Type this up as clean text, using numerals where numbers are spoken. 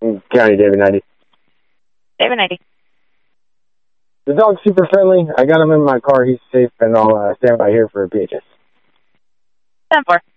County, David 90. David 90. The dog's super friendly. I got him in my car. He's safe, and I'll stand by here for a PHS. 10-4.